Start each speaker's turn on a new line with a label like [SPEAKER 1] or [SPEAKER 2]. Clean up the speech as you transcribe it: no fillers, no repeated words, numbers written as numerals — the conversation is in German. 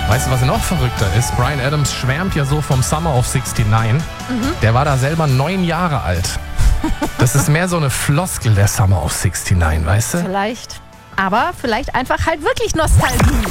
[SPEAKER 1] Weißt du, was noch verrückter ist? Bryan Adams schwärmt ja so vom Summer of 69. Der war da selber 9 Jahre alt. Das ist mehr so eine Floskel, der Summer of 69, weißt du?
[SPEAKER 2] Vielleicht. Aber vielleicht einfach halt wirklich Nostalgie.